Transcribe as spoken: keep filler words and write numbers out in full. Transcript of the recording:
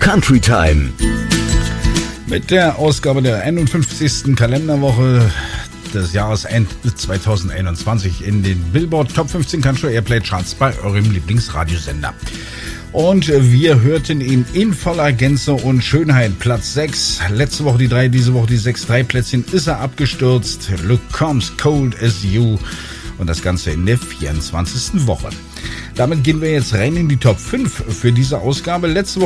Country Time. Mit der Ausgabe der einundfünfzigsten Kalenderwoche des Jahresend zwanzig einundzwanzig in den Billboard Top fünfzehn Country Airplay Charts bei eurem Lieblingsradiosender. Und wir hörten ihn in voller Gänze und Schönheit. Platz sechs, letzte Woche die drei, diese Woche die sechs, drei Plätzchen ist er abgestürzt. Look comes cold as you. Und das Ganze in der vierundzwanzigsten Woche. Damit gehen wir jetzt rein in die Top fünf für diese Ausgabe. Letzte Woche